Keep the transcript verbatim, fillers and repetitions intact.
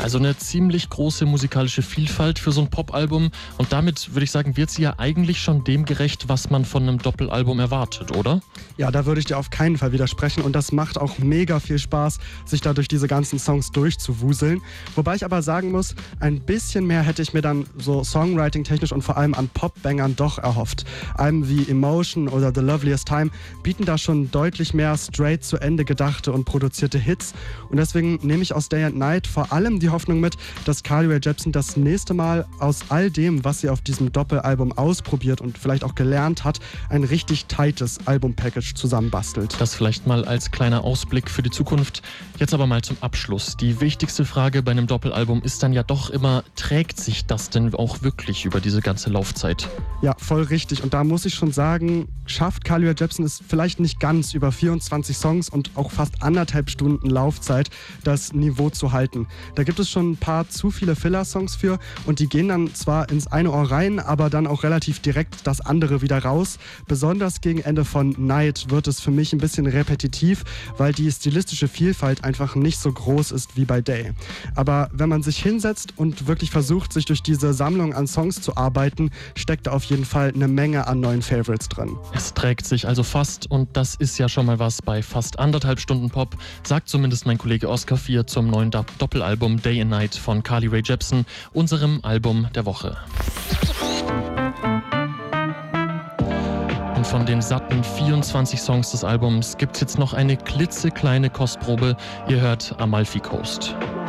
Also eine ziemlich große musikalische Vielfalt für so ein Popalbum. Und damit würde ich sagen, wird sie ja eigentlich schon dem gerecht, was man von einem Doppelalbum erwartet, oder? Ja, da würde ich dir auf keinen Fall widersprechen. Und das macht auch mega viel Spaß, sich da durch diese ganzen Songs durchzuwuseln. Wobei ich aber sagen muss, ein bisschen mehr hätte ich mir dann so Songwriting-technisch und vor allem an Popbangern doch erhofft. Alben wie Emotion oder The Loveliest Time bieten da schon deutlich mehr straight zu Ende gedachte und produzierte Hits. Und deswegen nehme ich aus Day and Night vor allem die Hoffnung mit, dass Carly Rae Jepsen das nächste Mal aus all dem, was sie auf diesem Doppelalbum ausprobiert und vielleicht auch gelernt hat, ein richtig tightes Albumpackage zusammenbastelt. Das vielleicht mal als kleiner Ausblick für die Zukunft. Jetzt aber mal zum Abschluss. Die wichtigste Frage bei einem Doppelalbum ist dann ja doch immer, trägt sich das denn auch wirklich über diese ganze Laufzeit? Ja, voll richtig. Und da muss ich schon sagen, schafft Carly Rae Jepsen es vielleicht nicht ganz über vierundzwanzig Songs und auch fast anderthalb Stunden Laufzeit das Niveau zu halten. Da gibt es schon ein paar zu viele Filler-Songs für und die gehen dann zwar ins eine Ohr rein, aber dann auch relativ direkt das andere wieder raus. Besonders gegen Ende von Night wird es für mich ein bisschen repetitiv, weil die stilistische Vielfalt einfach nicht so groß ist wie bei Day. Aber wenn man sich hinsetzt und wirklich versucht, sich durch diese Sammlung an Songs zu arbeiten, steckt da auf jeden Fall eine Menge an neuen Favorites drin. Es trägt sich also fast und das ist ja schon mal was bei fast anderthalb Stunden Pop, sagt zumindest mein Kollege Oscar vier zum neuen Doppelalbum Day and Night von Carly Rae Jepsen, unserem Album der Woche. Und von den satten vierundzwanzig Songs des Albums gibt es jetzt noch eine klitzekleine Kostprobe. Ihr hört Amalfi Coast.